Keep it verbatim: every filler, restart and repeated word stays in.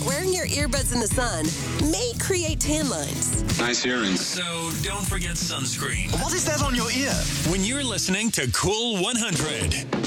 wearing your earbuds in the sun may create tan lines. Nice earrings. So don't forget sunscreen What is that on your ear? when you're listening to Cool one hundred.